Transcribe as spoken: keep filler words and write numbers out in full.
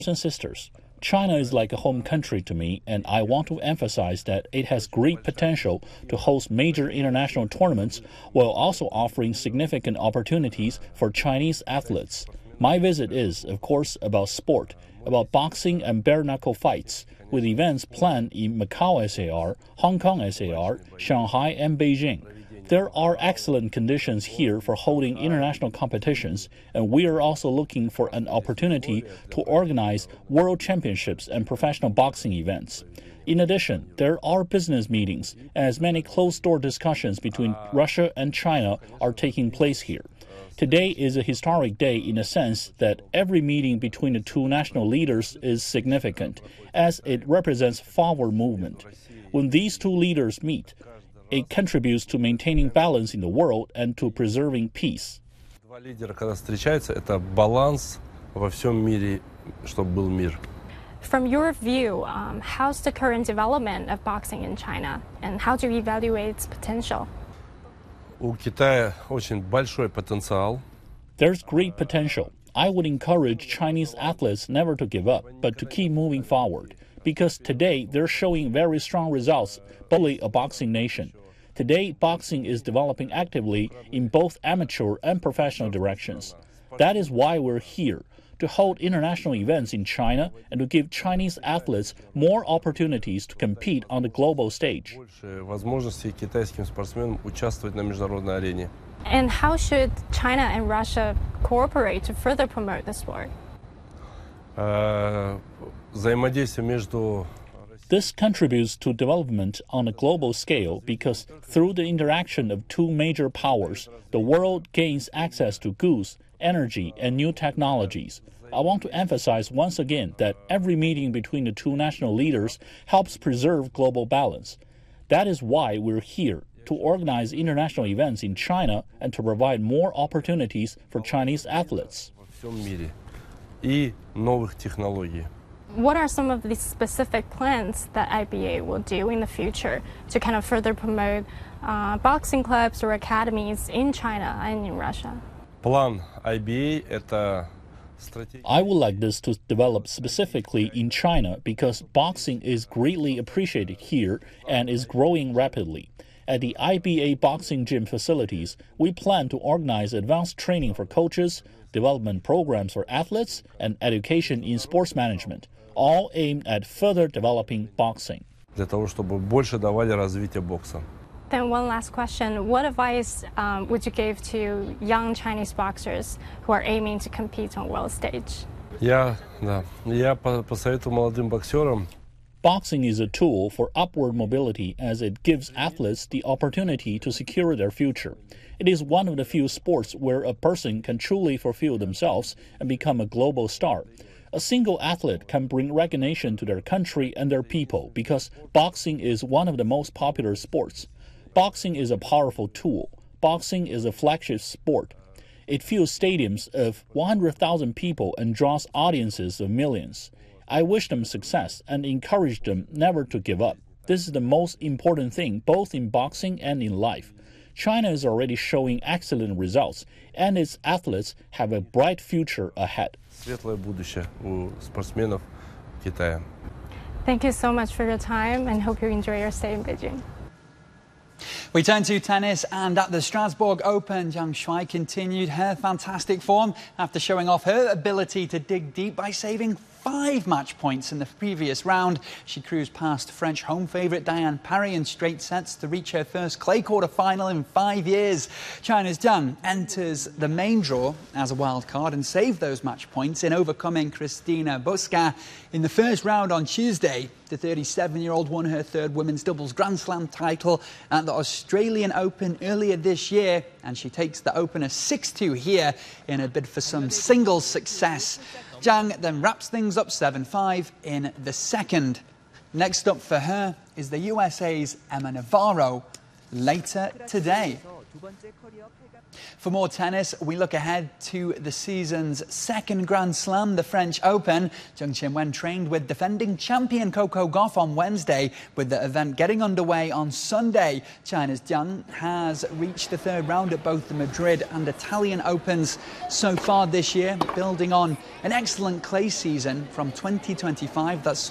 and sisters, China is like a home country to me, and I want to emphasize that it has great potential to host major international tournaments while also offering significant opportunities for Chinese athletes. My visit is, of course, about sport, about boxing and bare-knuckle fights, with events planned in Macau S A R, Hong Kong S A R, Shanghai, and Beijing. There are excellent conditions here for holding international competitions, and we are also looking for an opportunity to organize world championships and professional boxing events. In addition, there are business meetings, and as many closed-door discussions between Russia and China are taking place here. Today is a historic day in the sense that every meeting between the two national leaders is significant, as it represents forward movement. When these two leaders meet, it contributes to maintaining balance in the world and to preserving peace. Два лидера, когда встречаются, это баланс во всем мире, чтобы был мир. From your view, um, how's the current development of boxing in China, and how do you evaluate its potential? У Китая очень большой потенциал. There's great potential. I would encourage Chinese athletes never to give up, but to keep moving forward, because today they're showing very strong results, both a boxing nation. Today, boxing is developing actively in both amateur and professional directions. That is why we're here, to hold international events in China and to give Chinese athletes more opportunities to compete on the global stage. Больше возможностей китайским спортсменам участвовать на международной арене. And how should China and Russia cooperate to further promote the sport? Uh, взаимодействие между This contributes to development on a global scale because through the interaction of two major powers, the world gains access to goods, energy, and new technologies. I want to emphasize once again that every meeting between the two national leaders helps preserve global balance. That is why we're here, to organize international events in China and to provide more opportunities for Chinese athletes. во всем мире и новых технологий. What are some of the specific plans that I B A will do in the future to kind of further promote uh, boxing clubs or academies in China and in Russia? План I B A – это стратегия. I would like this to develop specifically in China because boxing is greatly appreciated here and is growing rapidly. At the I B A boxing gym facilities, we plan to organize advanced training for coaches, development programs for athletes, and education in sports management, all aimed at further developing boxing. Для того, чтобы больше давали развития бокса. Then one last question. What advice um, would you give to young Chinese boxers who are aiming to compete on world stage? Я, да, я по- посоветую молодым боксерам. Boxing is a tool for upward mobility as it gives athletes the opportunity to secure their future. It is one of the few sports where a person can truly fulfill themselves and become a global star. A single athlete can bring recognition to their country and their people because boxing is one of the most popular sports. Boxing is a powerful tool. Boxing is a flagship sport. It fills stadiums of one hundred thousand people and draws audiences of millions. I wish them success and encourage them never to give up. This is the most important thing both in boxing and in life. China is already showing excellent results, and its athletes have a bright future ahead. Светлое будущее у спортсменов Китая. Thank you so much for your time and hope you enjoy your stay in Beijing. We turn to tennis, and at the Strasbourg Open, Zhang Shuai continued her fantastic form after showing off her ability to dig deep by saving five match points in the previous round. She cruised past French home favourite Diane Parry in straight sets to reach her first clay quarter final in five years. China's Zhang enters the main draw as a wild card and saved those match points in overcoming Christina Bosca in the first round on Tuesday. The thirty-seven-year-old won her third women's doubles Grand Slam title at the Australian Open earlier this year, and she takes the opener six two here in a bid for some singles success. Zhang then wraps things up seven five in the second. Next up for her is the U S A's Emma Navarro later today. For more tennis, we look ahead to the season's second Grand Slam, the French Open. Zheng Qinwen trained with defending champion Coco Gauff on Wednesday, with the event getting underway on Sunday. China's Jiang has reached the third round at both the Madrid and Italian Opens so far this year, building on an excellent clay season from twenty twenty-five that saw